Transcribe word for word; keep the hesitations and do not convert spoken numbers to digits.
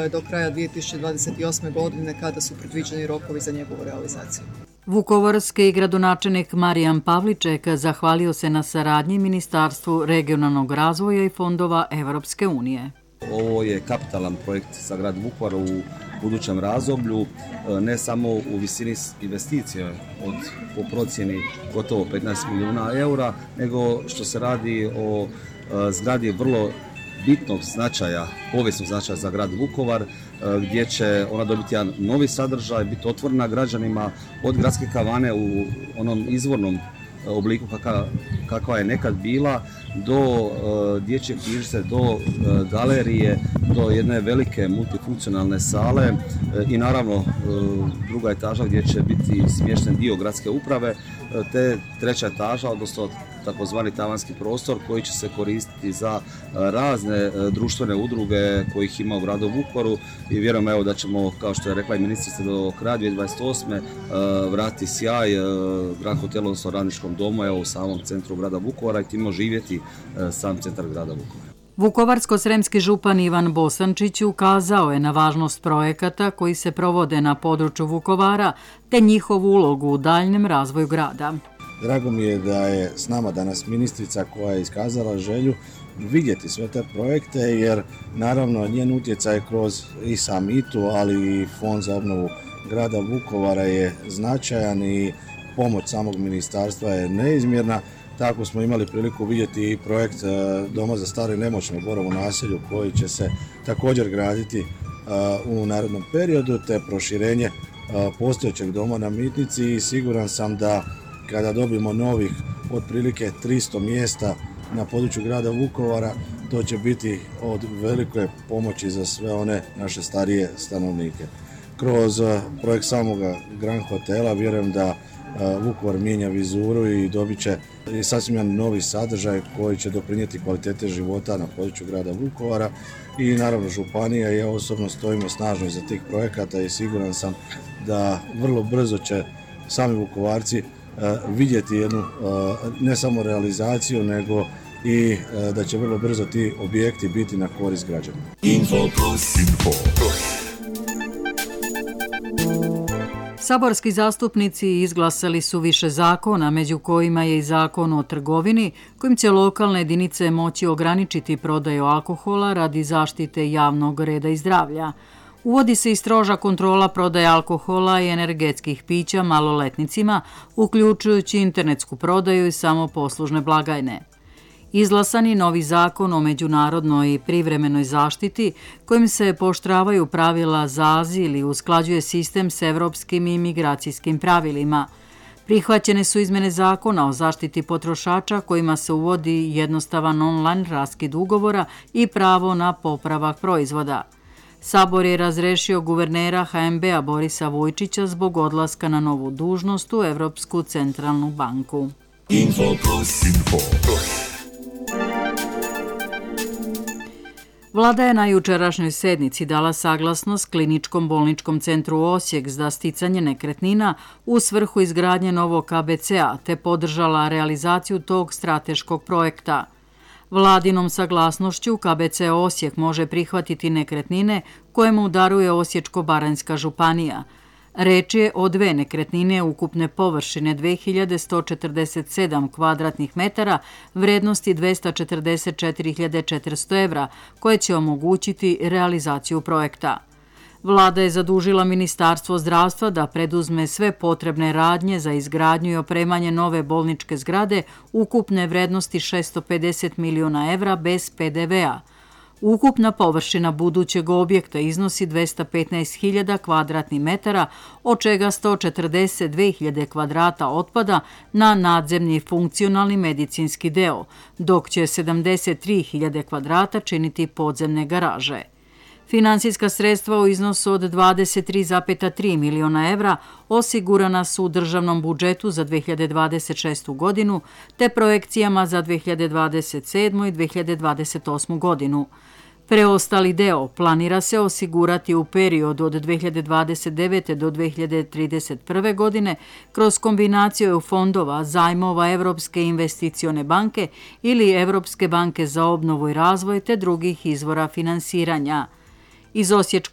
do kraja dvije tisuće dvadeset osme. godine kada su predviđeni rokovi za njegovu realizaciju. Vukovarski gradonačelnik Marijan Pavliček zahvalio se na saradnji Ministarstvu regionalnog razvoja i fondova Evropske unije. Ovo je kapitalan projekt za grad Vukovar u budućem razdoblju, ne samo u visini investicije od po procjeni gotovo petnaest milijuna eura, nego što se radi o zgradi vrlo bitnog značaja, povijesnog značaja za grad Vukovar, gdje će ona dobiti jedan novi sadržaj, biti otvorena građanima od gradske kavane u onom izvornom obliku kakva, kakva je nekad bila, do uh, dječje knjižnice, do uh, galerije, do jedne velike multifunkcionalne sale uh, i naravno uh, druga etaža gdje će biti smješten dio gradske uprave, uh, te treća etaža, odnosno takozvani tavanski prostor koji će se koristiti za uh, razne uh, društvene udruge kojih ima u gradu Vukovaru i vjerujem evo da ćemo, kao što je rekla i ministrica, do kraja dvije tisuće dvadeset osme. Uh, vratiti sjaj uh, Grand Hotelu, odnosno Radničkom domu evo u samom centru grada Vukovara i time oživjeti sam centar grada Vukovara. Vukovarsko-sremski župan Ivan Bosančić ukazao je na važnost projekata koji se provode na području Vukovara te njihovu ulogu u daljnjem razvoju grada. Drago mi je da je s nama danas ministrica koja je iskazala želju vidjeti sve te projekte, jer naravno njen utjecaj kroz i sam I T U, ali i Fond za obnovu grada Vukovara je značajan i pomoć samog ministarstva je neizmjerna. Tako smo imali priliku vidjeti i projekt Doma za stare i nemoćne u Borovu naselju koji će se također graditi u narednom periodu, te proširenje postojećeg doma na Mitnici i siguran sam da kada dobijemo novih otprilike tristo mjesta na području grada Vukovara, to će biti od velike pomoći za sve one naše starije stanovnike. Kroz projekt samoga Grand Hotela vjerujem da Vukovar mijenja vizuru i dobit će sasvim jedan novi sadržaj koji će doprinijeti kvalitete života na području grada Vukovara i naravno županija i ja osobno stojimo snažno iza tih projekata i siguran sam da vrlo brzo će sami Vukovarci vidjeti jednu ne samo realizaciju nego i da će vrlo brzo ti objekti biti na korist građana. Info plus. Info plus. Saborski zastupnici izglasali su više zakona, među kojima je i zakon o trgovini, kojim će lokalne jedinice moći ograničiti prodaju alkohola radi zaštite javnog reda i zdravlja. Uvodi se i stroža kontrola prodaje alkohola i energetskih pića maloletnicima, uključujući internetsku prodaju i samoposlužne blagajne. Izglasan je novi zakon o međunarodnoj i privremenoj zaštiti kojim se pooštravaju pravila za azil i usklađuje sistem s evropskim i migracijskim pravilima. Prihvaćene su izmjene zakona o zaštiti potrošača kojima se uvodi jednostavan online raskid ugovora i pravo na popravak proizvoda. Sabor je razrešio guvernera H N B-a Borisa Vujčića zbog odlaska na novu dužnost u Evropsku centralnu banku. Info plus. Info plus. Vlada je na jučerašnjoj sednici dala saglasnost Kliničkom bolničkom centru Osijek za sticanje nekretnina u svrhu izgradnje novog K B C-a te podržala realizaciju tog strateškog projekta. Vladinom saglasnošću K B C Osijek može prihvatiti nekretnine koje mu daruje Osječko-baranjska županija. Reč je o dve nekretnine ukupne površine dve hiljade sto četrdeset sedam kvadratnih metara vrednosti dvesta četrdeset četiri hiljade četiristo evra, koje će omogućiti realizaciju projekta. Vlada je zadužila Ministarstvo zdravstva da preduzme sve potrebne radnje za izgradnju i opremanje nove bolničke zgrade ukupne vrednosti šessto pedeset miliona evra bez P D V-a. Ukupna površina budućeg objekta iznosi dvesta petnaest hiljada kvadratnih metara, od čega sto četrdeset dve hiljade kvadrata otpada na nadzemni funkcionalni medicinski deo, dok će sedamdeset tri hiljade kvadrata činiti podzemne garaže. Financijska sredstva u iznosu od dvadeset tri zarez tri miliona evra osigurana su u državnom budžetu za dve hiljade dvadeset šestu. godinu te projekcijama za dve hiljade dvadeset sedmu. i dve hiljade dvadeset osmu. godinu. Preostali deo planira se osigurati u periodu od dve hiljade dvadeset devete. do dve hiljade trideset prve. godine kroz kombinaciju fondova, zajmova Evropske investicione banke ili Evropske banke za obnovu i razvoj te drugih izvora finansiranja. Iz Osječko